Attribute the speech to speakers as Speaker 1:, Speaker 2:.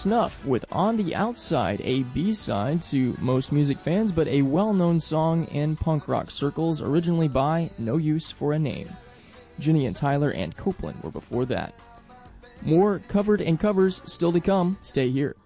Speaker 1: Snuff with On the Outside, a B-side to most music fans, but a well-known song in punk rock circles, originally by No Use for a Name. Ginny and Tyler and Copeland were before that. More covered and covers still to come. Stay here.